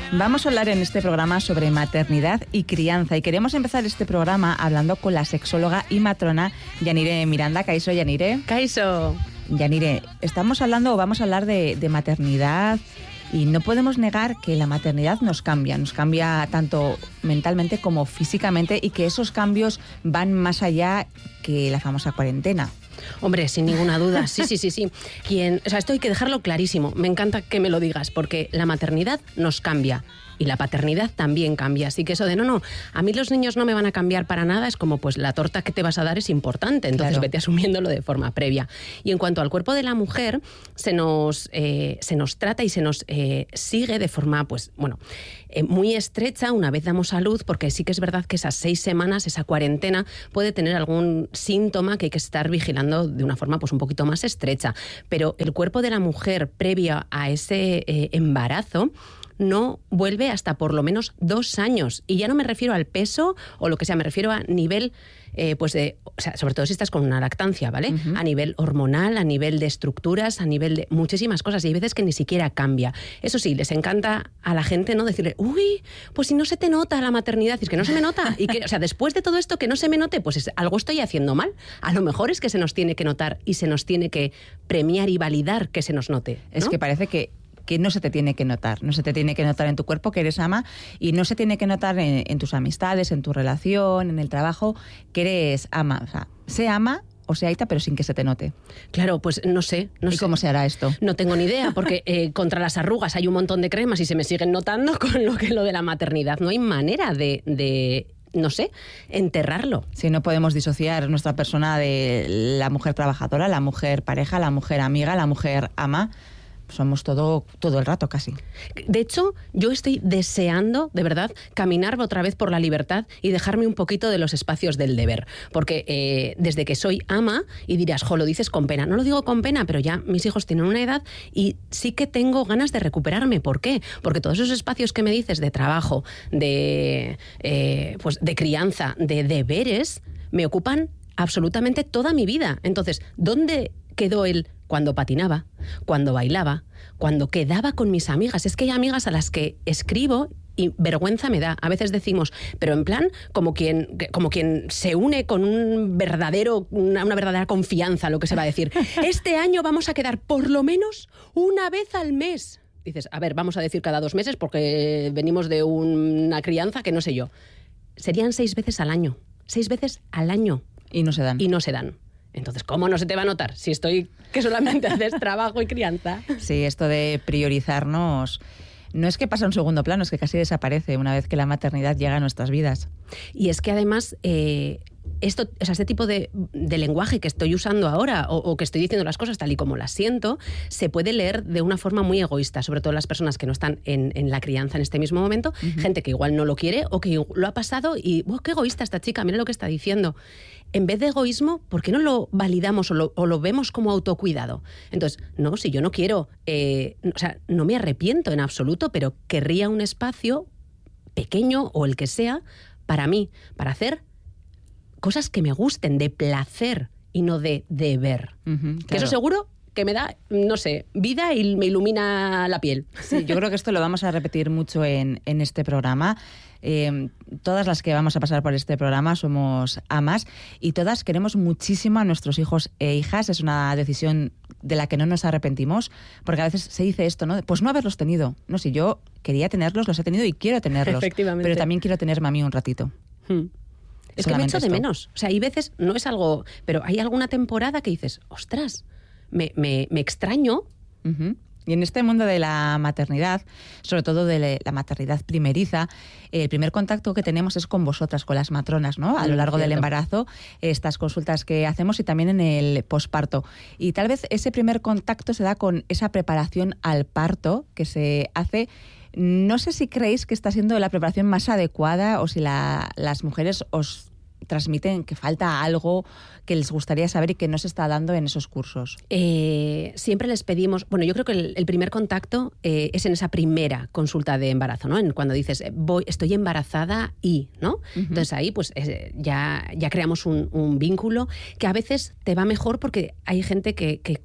Vamos a hablar en este programa sobre maternidad y crianza y queremos empezar este programa hablando con la sexóloga y matrona Yanire Miranda. Kaixo, Yanire. Kaixo. Yanire, vamos a hablar de maternidad y no podemos negar que la maternidad nos cambia tanto mentalmente como físicamente y que esos cambios van más allá que la famosa cuarentena. Hombre, sin ninguna duda, sí. Esto hay que dejarlo clarísimo. Me encanta que me lo digas, porque la maternidad nos cambia. Y la paternidad también cambia. Así que eso de no, a mí los niños no me van a cambiar para nada, es como pues la torta que te vas a dar es importante. Entonces claro, vete asumiéndolo de forma previa. Y en cuanto al cuerpo de la mujer, se nos trata y se nos sigue de forma, muy estrecha una vez damos a luz, porque sí que es verdad que esas 6 semanas, esa cuarentena, puede tener algún síntoma que hay que estar vigilando de una forma pues un poquito más estrecha. Pero el cuerpo de la mujer previo a ese embarazo no vuelve hasta por lo menos 2 años. Y ya no me refiero al peso o lo que sea, me refiero a nivel, sobre todo si estás con una lactancia, ¿vale? Uh-huh. A nivel hormonal, a nivel de estructuras, a nivel de muchísimas cosas. Y hay veces que ni siquiera cambia. Eso sí, les encanta a la gente, ¿no? Decirle, uy, pues si no se te nota la maternidad. Y es que no se me nota. Y que, después de todo esto que no se me note, pues algo estoy haciendo mal. A lo mejor es que se nos tiene que notar y se nos tiene que premiar y validar que se nos note, ¿no? Es que parece que no se te tiene que notar. No se te tiene que notar en tu cuerpo que eres ama y no se tiene que notar en tus amistades, en tu relación, en el trabajo, que eres ama. O sea, sé ama o sea aita, pero sin que se te note. Claro, pues no sé. ¿Y cómo se hará esto? No tengo ni idea, porque contra las arrugas hay un montón de cremas y se me siguen notando con lo de la maternidad. No hay manera de no sé, enterrarlo. Sí, no podemos disociar nuestra persona de la mujer trabajadora, la mujer pareja, la mujer amiga, la mujer ama. Somos todo el rato casi. De hecho, yo estoy deseando, de verdad, caminar otra vez por la libertad y dejarme un poquito de los espacios del deber. Porque desde que soy ama, y dirás, lo dices con pena. No lo digo con pena, pero ya mis hijos tienen una edad y sí que tengo ganas de recuperarme. ¿Por qué? Porque todos esos espacios que me dices de trabajo, de crianza, de deberes, me ocupan absolutamente toda mi vida. Entonces, ¿dónde quedó el cuando patinaba, cuando bailaba, cuando quedaba con mis amigas? Es que hay amigas a las que escribo y vergüenza me da. A veces decimos, pero en plan, como quien se une con una verdadera confianza, lo que se va a decir. Este año vamos a quedar por lo menos una vez al mes. Dices, a ver, vamos a decir cada 2 meses porque venimos de una crianza que no sé yo. Serían 6 veces al año. 6 veces al año. Y no se dan. Entonces, ¿cómo no se te va a notar si que solamente haces trabajo y crianza? Sí, esto de priorizarnos no es que pasa a un segundo plano, es que casi desaparece una vez que la maternidad llega a nuestras vidas. Y es que además este tipo de lenguaje que estoy usando ahora o que estoy diciendo las cosas tal y como las siento, se puede leer de una forma muy egoísta, sobre todo las personas que no están en la crianza en este mismo momento, uh-huh. Gente que igual no lo quiere o que lo ha pasado y qué egoísta esta chica, mira lo que está diciendo. En vez de egoísmo, ¿por qué no lo validamos o lo vemos como autocuidado? Entonces, no, si yo no quiero, no me arrepiento en absoluto, pero querría un espacio pequeño o el que sea para mí, para hacer cosas que me gusten, de placer y no de deber. Uh-huh, claro. Que eso seguro que me da, no sé, vida y me ilumina la piel. Sí, yo creo que esto lo vamos a repetir mucho en este programa. Todas las que vamos a pasar por este programa somos amas y todas queremos muchísimo a nuestros hijos e hijas. Es una decisión de la que no nos arrepentimos, porque a veces se dice esto, ¿no? Pues no haberlos tenido. No, si yo quería tenerlos, los he tenido y quiero tenerlos. Efectivamente. Pero también quiero tenerme a mí un ratito. Es que me echo de menos. O sea, hay veces, no es algo, pero hay alguna temporada que dices, ostras, me extraño. Uh-huh. Y en este mundo de la maternidad, sobre todo de la maternidad primeriza, el primer contacto que tenemos es con vosotras, con las matronas, ¿no? A lo largo del embarazo, estas consultas que hacemos y también en el posparto. Y tal vez ese primer contacto se da con esa preparación al parto que se hace. No sé si creéis que está siendo la preparación más adecuada o si las mujeres os transmiten que falta algo que les gustaría saber y que no se está dando en esos cursos. Siempre les pedimos, yo creo que el primer contacto es en esa primera consulta de embarazo, ¿no? Cuando dices, estoy embarazada y, ¿no? Uh-huh. Entonces ahí pues ya creamos un vínculo que a veces te va mejor porque hay gente que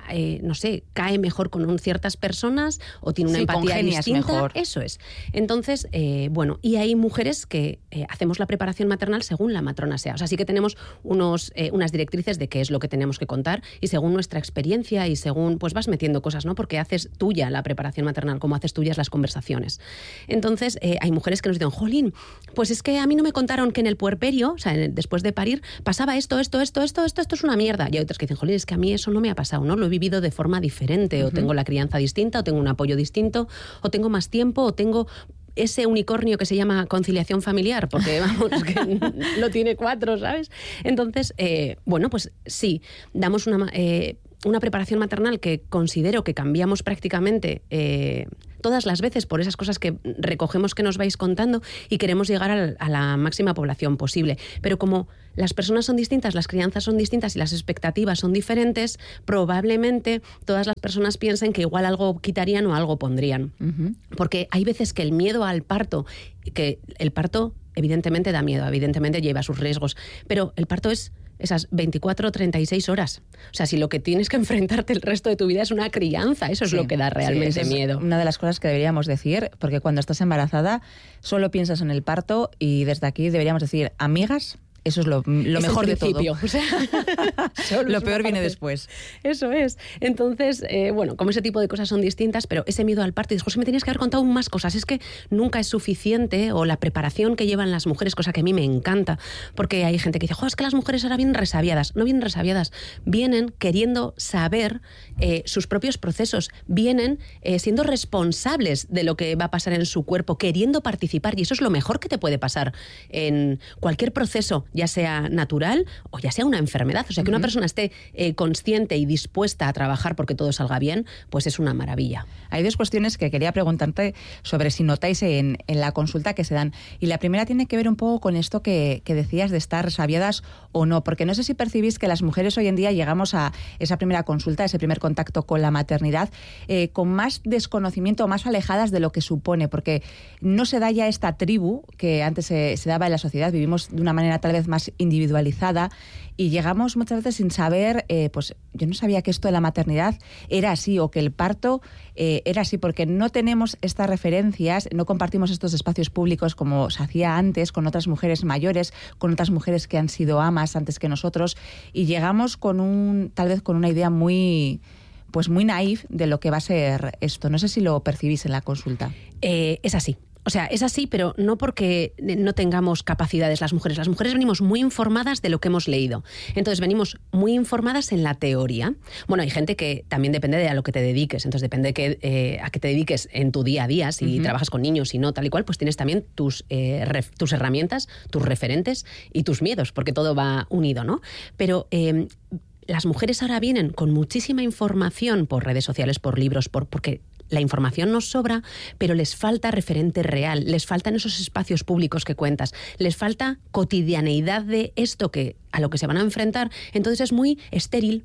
no sé, cae mejor con ciertas personas o tiene una empatía distinta. Mejor. Eso es. Entonces, bueno, y hay mujeres que hacemos la preparación maternal según la matrona sea. O sea, sí que tenemos unas directrices de qué es lo que tenemos que contar y según nuestra experiencia y según, pues vas metiendo cosas, ¿no? Porque haces tuya la preparación maternal, como haces tuyas las conversaciones. Entonces, hay mujeres que nos dicen, jolín, pues es que a mí no me contaron que en el puerperio, o sea, después de parir, pasaba esto es una mierda. Y hay otras que dicen, jolín, es que a mí eso no me ha pasado, ¿no? Lo he vivido de forma diferente, o tengo la crianza distinta, o tengo un apoyo distinto, o tengo más tiempo, o tengo ese unicornio que se llama conciliación familiar, porque vamos, que lo tiene 4, ¿sabes? Entonces, bueno, pues sí, damos una preparación maternal que considero que cambiamos prácticamente todas las veces por esas cosas que recogemos que nos vais contando y queremos llegar a la máxima población posible. Pero como las personas son distintas, las crianzas son distintas y las expectativas son diferentes, probablemente todas las personas piensen que igual algo quitarían o algo pondrían. Porque hay veces que el miedo al parto, que el parto evidentemente da miedo, evidentemente lleva sus riesgos, pero el parto es esas 24 o 36 horas. O sea, si lo que tienes que enfrentarte el resto de tu vida es una crianza, eso es lo que da realmente miedo. Una de las cosas que deberíamos decir, porque cuando estás embarazada solo piensas en el parto y desde aquí deberíamos decir, amigas, eso es lo mejor de todo. O sea, lo peor viene después. Eso es. Entonces, bueno, como ese tipo de cosas son distintas, pero ese miedo al parto, y dices, José, me tenías que haber contado más cosas. Es que nunca es suficiente, o la preparación que llevan las mujeres, cosa que a mí me encanta, porque hay gente que dice, es que las mujeres ahora vienen resabiadas. No vienen resabiadas, vienen queriendo saber sus propios procesos, vienen siendo responsables de lo que va a pasar en su cuerpo, queriendo participar, y eso es lo mejor que te puede pasar en cualquier proceso, ya sea natural o ya sea una enfermedad. O sea, que una persona esté consciente y dispuesta a trabajar porque todo salga bien, pues es una maravilla. Hay 2 cuestiones que quería preguntarte sobre si notáis en la consulta que se dan. Y la primera tiene que ver un poco con esto que decías de estar resabiadas o no, porque no sé si percibís que las mujeres hoy en día llegamos a esa primera consulta, ese primer contacto con la maternidad, con más desconocimiento, más alejadas de lo que supone, porque no se da ya esta tribu que antes se daba en la sociedad. Vivimos de una manera tal vez más individualizada y llegamos muchas veces sin saber, pues yo no sabía que esto de la maternidad era así o que el parto era así, porque no tenemos estas referencias, no compartimos estos espacios públicos como se hacía antes con otras mujeres mayores, con otras mujeres que han sido amas antes que nosotros, y llegamos tal vez con una idea muy naif de lo que va a ser esto. No sé si lo percibís en la consulta. Es así. O sea, es así, pero no porque no tengamos capacidades las mujeres. Las mujeres venimos muy informadas de lo que hemos leído. Entonces, venimos muy informadas en la teoría. Bueno, hay gente que también depende de a lo que te dediques. Entonces, depende de a qué te dediques en tu día a día. Si trabajas con niños, si no, tal y cual, pues tienes también tus herramientas, tus referentes y tus miedos, porque todo va unido, ¿no? Pero las mujeres ahora vienen con muchísima información por redes sociales, por libros, porque la información nos sobra, pero les falta referente real, les faltan esos espacios públicos que cuentas, les falta cotidianeidad de esto a lo que se van a enfrentar. Entonces es muy estéril.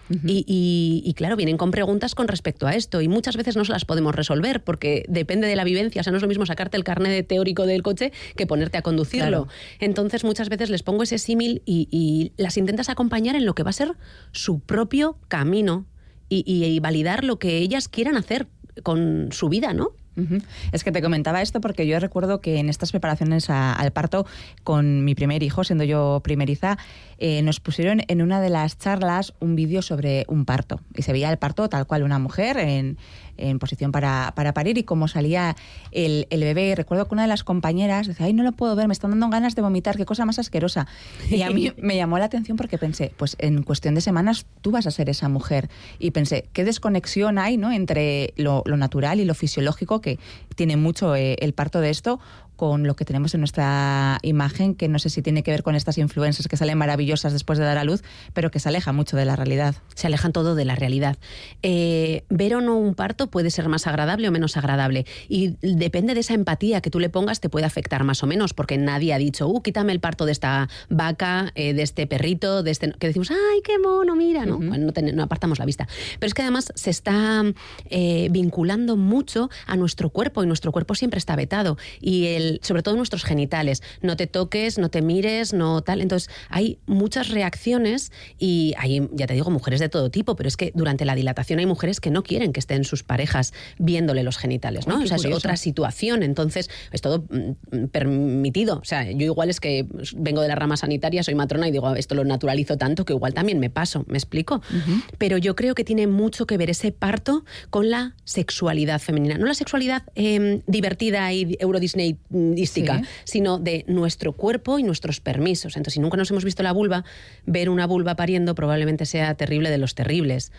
Y claro, vienen con preguntas con respecto a esto y muchas veces no se las podemos resolver porque depende de la vivencia. O sea, no es lo mismo sacarte el carnet teórico del coche que ponerte a conducirlo. Claro. Entonces muchas veces les pongo ese símil y las intentas acompañar en lo que va a ser su propio camino y validar lo que ellas quieran hacer con su vida, ¿no? Es que te comentaba esto porque yo recuerdo que en estas preparaciones al parto con mi primer hijo, siendo yo primeriza, nos pusieron en una de las charlas un vídeo sobre un parto y se veía el parto tal cual, una mujer en posición para parir y cómo salía el bebé. Y recuerdo que una de las compañeras decía, ay, no lo puedo ver, me están dando ganas de vomitar, qué cosa más asquerosa. Y a mí me llamó la atención porque pensé, pues en cuestión de semanas tú vas a ser esa mujer. Y pensé, qué desconexión hay, ¿no?, entre lo natural y lo fisiológico, que tiene mucho el parto de esto, con lo que tenemos en nuestra imagen, que no sé si tiene que ver con estas influencers que salen maravillosas después de dar a luz, pero que se aleja mucho de la realidad. Se alejan todo de la realidad. Ver o no un parto puede ser más agradable o menos agradable. Y depende de esa empatía que tú le pongas, te puede afectar más o menos, porque nadie ha dicho, quítame el parto de esta vaca, de este perrito, de este... que decimos, ay, qué mono, mira, ¿no? Bueno, no apartamos la vista. Pero es que además se está vinculando mucho a nuestro cuerpo, y nuestro cuerpo siempre está vetado. Y sobre todo nuestros genitales. No te toques, no te mires, no tal. Entonces, hay muchas reacciones y hay, ya te digo, mujeres de todo tipo, pero es que durante la dilatación hay mujeres que no quieren que estén sus parejas viéndole los genitales, ¿no? O sea, es otra situación. Entonces, es todo permitido. O sea, yo igual es que vengo de la rama sanitaria, soy matrona y digo, esto lo naturalizo tanto que igual también me paso, ¿me explico? Pero yo creo que tiene mucho que ver ese parto con la sexualidad femenina. No la sexualidad divertida y eurodisneyística, sino de nuestro cuerpo y nuestros permisos. Entonces, si nunca nos hemos visto la vulva, ver una vulva pariendo probablemente sea terrible de los terribles.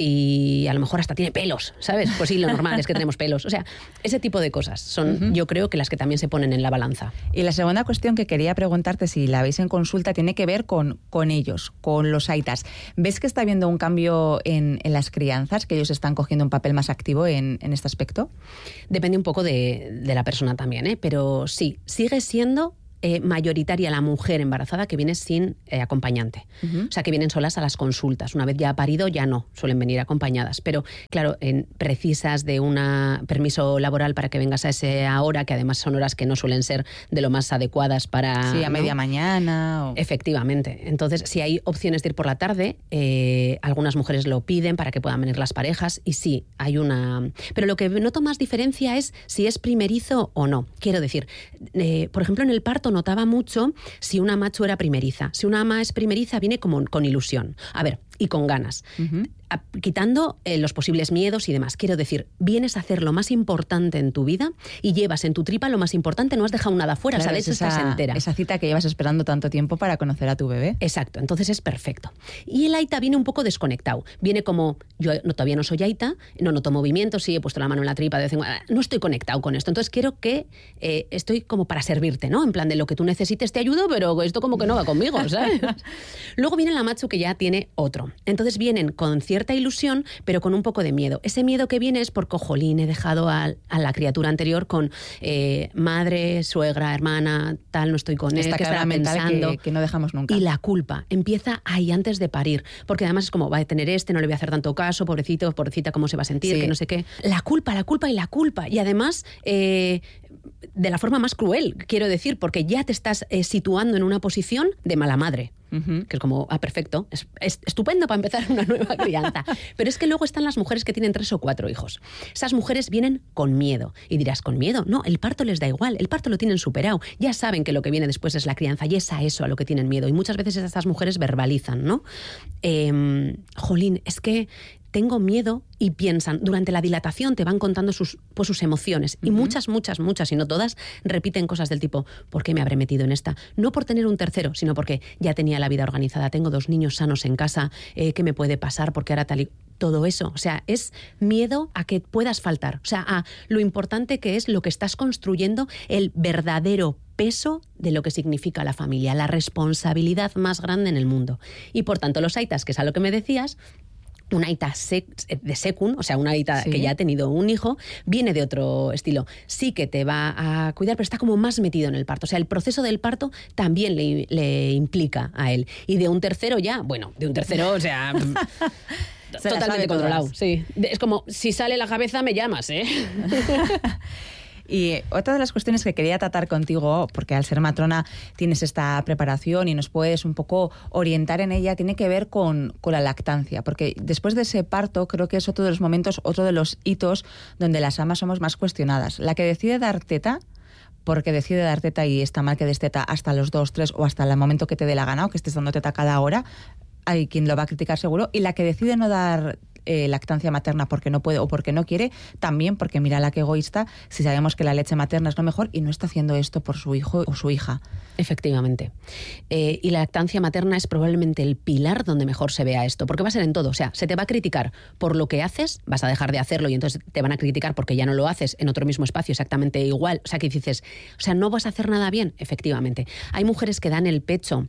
Y a lo mejor hasta tiene pelos, ¿sabes? Pues sí, lo normal es que tenemos pelos. O sea, ese tipo de cosas son, yo creo, que las que también se ponen en la balanza. Y la segunda cuestión que quería preguntarte, si la veis en consulta, tiene que ver con ellos, con los aitas. ¿Ves que está habiendo un cambio en las crianzas, que ellos están cogiendo un papel más activo en este aspecto? Depende un poco de la persona también, ¿eh? Pero sí, sigue siendo mayoritaria la mujer embarazada que viene sin acompañante. O sea, que vienen solas a las consultas. Una vez ya ha parido, ya no, suelen venir acompañadas. Pero, claro, precisas de un permiso laboral para que vengas a esa hora, que además son horas que no suelen ser de lo más adecuadas para... Sí, a media mañana. Efectivamente. Entonces, si hay opciones de ir por la tarde, algunas mujeres lo piden para que puedan venir las parejas, y sí, hay una... Pero lo que noto más diferencia es si es primerizo o no. Quiero decir, por ejemplo, en el parto notaba mucho si una macho era primeriza. Si una ama es primeriza, viene como con ilusión. A ver, y con ganas. Quitando los posibles miedos y demás. Quiero decir, vienes a hacer lo más importante en tu vida y llevas en tu tripa lo más importante, no has dejado nada fuera, claro, ¿sabes? Estás entera. Esa cita que llevas esperando tanto tiempo para conocer a tu bebé. Exacto, entonces es perfecto. Y el aita viene un poco desconectado. Viene como, yo todavía no soy aita, no noto movimientos, sí, he puesto la mano en la tripa de vez en cuando, no estoy conectado con esto. Entonces quiero que estoy como para servirte, ¿no? En plan de lo que tú necesites te ayudo, pero esto como que no va conmigo, ¿sabes? Luego viene la macho que ya tiene otro. Entonces vienen con cierta ilusión, pero con un poco de miedo. Ese miedo que viene es porque, jolín, he dejado a la criatura anterior con madre, suegra, hermana, tal, no estoy con él, que estará pensando. Que no dejamos nunca. Y la culpa empieza ahí antes de parir, porque además es como, va a tener no le voy a hacer tanto caso, pobrecito, pobrecita, cómo se va a sentir, que no sé qué. La culpa y la culpa. Y además... de la forma más cruel, quiero decir, porque ya te estás situando en una posición de mala madre. Que es como, perfecto, es estupendo para empezar una nueva crianza. Pero es que luego están las mujeres que tienen 3 o 4 hijos. Esas mujeres vienen con miedo. Y dirás, ¿con miedo? No, el parto les da igual, el parto lo tienen superado. Ya saben que lo que viene después es la crianza y es a eso a lo que tienen miedo. Y muchas veces estas mujeres verbalizan, ¿no? Jolín, es que tengo miedo, y piensan, durante la dilatación te van contando sus emociones. Y muchas, y no todas, repiten cosas del tipo, ¿por qué me habré metido en esta? No por tener un tercero, sino porque ya tenía la vida organizada, tengo 2 niños sanos en casa, ¿qué me puede pasar? Porque ahora tal y... Todo eso, o sea, es miedo a que puedas faltar. O sea, a lo importante que es lo que estás construyendo, el verdadero peso de lo que significa la familia, la responsabilidad más grande en el mundo. Y por tanto, los aitas, que es a lo que me decías, una aita de secund, o sea, una aita que ya ha tenido un hijo, viene de otro estilo. Sí que te va a cuidar, pero está como más metido en el parto. O sea, el proceso del parto también le implica a él. Y de un tercero ya, bueno, de un tercero, o sea... totalmente controlado, sí. Es como, si sale la cabeza me llamas, ¿eh? Y otra de las cuestiones que quería tratar contigo, porque al ser matrona tienes esta preparación y nos puedes un poco orientar en ella, tiene que ver con la lactancia, porque después de ese parto creo que es otro de los momentos, otro de los hitos donde las amas somos más cuestionadas. La que decide dar teta, porque decide dar teta y está mal que des teta hasta los 2, 3 o hasta el momento que te dé la gana o que estés dando teta cada hora, hay quien lo va a criticar seguro, y la que decide no dar lactancia materna porque no puede o porque no quiere, también porque mira la que egoísta, si sabemos que la leche materna es lo mejor y no está haciendo esto por su hijo o su hija. Efectivamente. Y la lactancia materna es probablemente el pilar donde mejor se vea esto, porque va a ser en todo. O sea, se te va a criticar por lo que haces, vas a dejar de hacerlo y entonces te van a criticar porque ya no lo haces en otro mismo espacio exactamente igual. O sea, que dices, o sea, no vas a hacer nada bien. Efectivamente. Hay mujeres que dan el pecho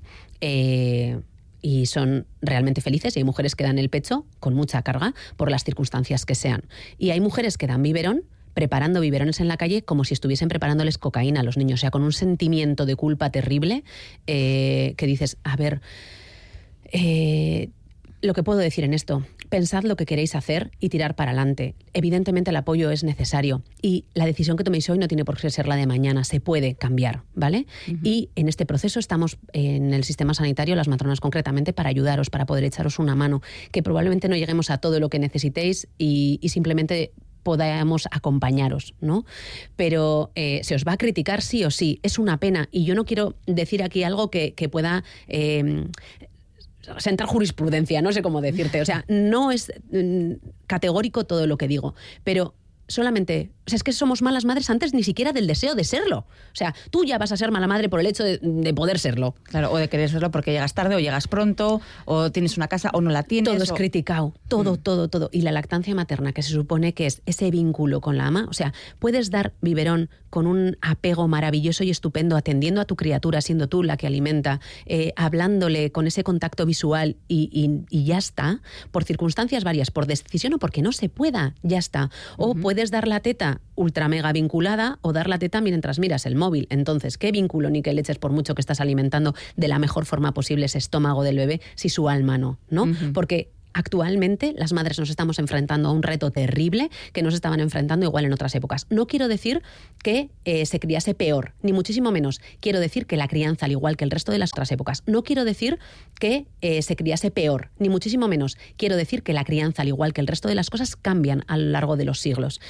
y son realmente felices, y hay mujeres que dan el pecho con mucha carga por las circunstancias que sean. Y hay mujeres que dan biberón, preparando biberones en la calle como si estuviesen preparándoles cocaína a los niños, o sea, con un sentimiento de culpa terrible, que dices, a ver, Lo que puedo decir en esto, pensad lo que queréis hacer y tirar para adelante. Evidentemente el apoyo es necesario y la decisión que toméis hoy no tiene por qué ser la de mañana, se puede cambiar, ¿vale? Y en este proceso estamos en el sistema sanitario, las matronas concretamente, para ayudaros, para poder echaros una mano, que probablemente no lleguemos a todo lo que necesitéis y simplemente podamos acompañaros, ¿no? Pero se os va a criticar sí o sí, es una pena y yo no quiero decir aquí algo que pueda sentar jurisprudencia, no sé cómo decirte, o sea, no es categórico todo lo que digo, pero solamente, o sea, es que somos malas madres antes ni siquiera del deseo de serlo. O sea, tú ya vas a ser mala madre por el hecho de poder serlo. Claro, o de querer serlo porque llegas tarde o llegas pronto, o tienes una casa o no la tienes. Todo es criticado, todo. Y la lactancia materna, que se supone que es ese vínculo con la ama, o sea, puedes dar biberón con un apego maravilloso y estupendo, atendiendo a tu criatura, siendo tú la que alimenta, hablándole con ese contacto visual y ya está, por circunstancias varias, por decisión o porque no se pueda, ya está. O puedes dar la teta ultra mega vinculada o dar la teta mientras miras el móvil. Entonces, ¿qué vínculo ni qué leches por mucho que estás alimentando de la mejor forma posible ese estómago del bebé si su alma no? Porque actualmente las madres nos estamos enfrentando a un reto terrible que no se estaban enfrentando igual en otras épocas. No quiero decir que se criase peor, ni muchísimo menos. Quiero decir que la crianza, al igual que el resto de las otras épocas, no quiero decir que se criase peor, ni muchísimo menos. Quiero decir que la crianza, al igual que el resto de las cosas, cambian a lo largo de los siglos.